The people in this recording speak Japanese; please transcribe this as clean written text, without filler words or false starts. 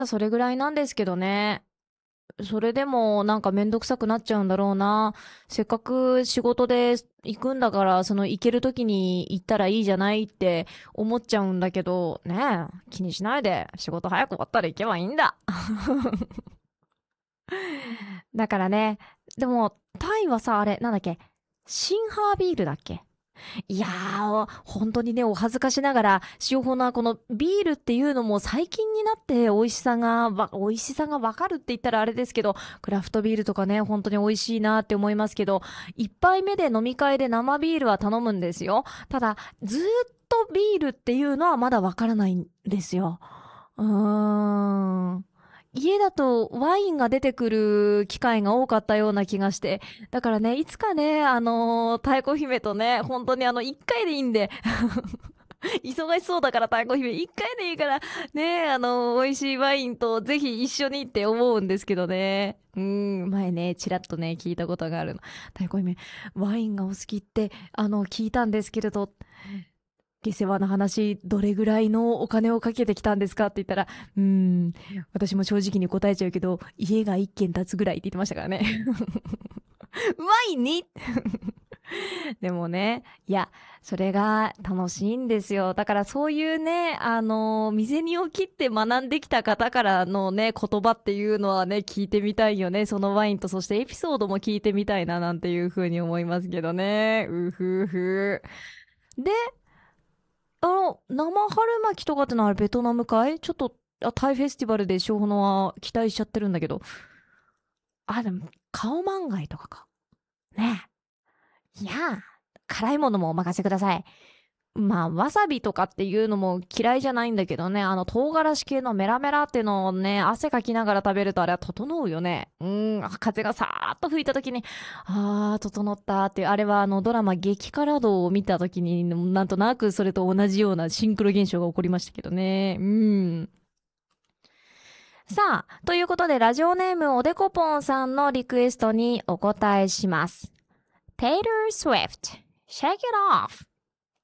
それぐらいなんですけどね。それでもなんかめんどくさくなっちゃうんだろうな。せっかく仕事で行くんだから、その行ける時に行ったらいいじゃないって思っちゃうんだけど、ねえ、気にしないで仕事早く終わったら行けばいいんだ。だからね、でも、タイはさ、あれ、なんだっけ、シンハービールだっけ。いやー、本当にね、お恥ずかしながら、塩ホナ、このビールっていうのも最近になって美味しさがわかるって言ったらあれですけど、クラフトビールとかね、本当に美味しいなって思いますけど、一杯目で飲み会で生ビールは頼むんですよ。ただ、ずーっとビールっていうのはまだわからないんですよ。うーん。家だとワインが出てくる機会が多かったような気がして。だからね、いつかね、太鼓姫とね、本当に一回でいいんで、忙しそうだから太鼓姫、一回でいいから、ね、美味しいワインとぜひ一緒にって思うんですけどね。前ね、ちらっとね、聞いたことがあるの。太鼓姫、ワインがお好きって、聞いたんですけれど、下世話な話、どれぐらいのお金をかけてきたんですかって言ったら、私も正直に答えちゃうけど、家が一軒建つぐらいって言ってましたからね。ワインにでもね、いや、それが楽しいんですよ。だからそういうね、身銭を切って学んできた方からのね、言葉っていうのはね、聞いてみたいよね。そのワインと、そしてエピソードも聞いてみたいな、なんていうふうに思いますけどね。うふふ。で、生春巻きとかってのはベトナムかいちょっと、タイフェスティバルでショーホノは期待しちゃってるんだけど。でも、カオマンガイとかか。ねえ。いや辛いものもお任せください。まあ、わさびとかっていうのも嫌いじゃないんだけどね、唐辛子系のメラメラっていうのをね、汗かきながら食べるとあれは整うよね。風がさーっと吹いた時に、整ったっていう、あれはドラマ激辛道を見た時になんとなくそれと同じようなシンクロ現象が起こりましたけどね。さあ、ということでラジオネームおでこぽんさんのリクエストにお答えします。Taylor Swift, Shake It Off